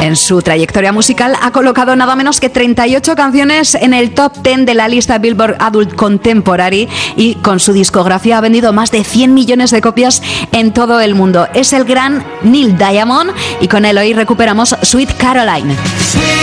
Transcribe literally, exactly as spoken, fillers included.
En su trayectoria musical ha colocado nada menos que treinta y ocho canciones en el top diez de la lista Billboard Adult Contemporary y con su discografía ha vendido más de cien millones de copias en todo el mundo. Es el gran Neil Diamond y con él hoy recuperamos Sweet Caroline.